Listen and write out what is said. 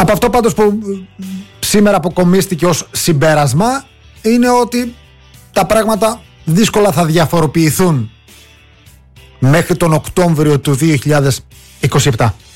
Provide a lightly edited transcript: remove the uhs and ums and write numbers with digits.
Από αυτό πάντως που σήμερα αποκομίστηκε ως συμπέρασμα είναι ότι τα πράγματα δύσκολα θα διαφοροποιηθούν μέχρι τον Οκτώβριο του 2027.